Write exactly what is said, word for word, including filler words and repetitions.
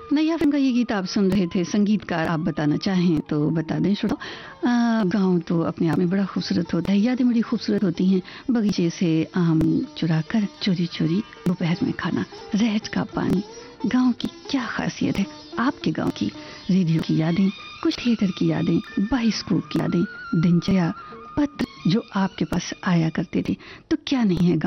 नैया फिल्म का ये गीत आप सुन रहे थे। संगीतकार आप बताना चाहें तो बता दें। छोड़ो, गांव तो अपने आप में बड़ा खूबसूरत होता है, यादें बड़ी खूबसूरत होती हैं। बगीचे से आम चुरा कर चोरी चोरी दोपहर में खाना, रहट का पानी, गांव की क्या खासियत है। आपके गांव की रेडियो की यादें, कुछ थिएटर की यादें, बाइस्कोप की यादें, दिनचर्या, पत्र जो आपके पास आया करते थे, तो क्या नहीं है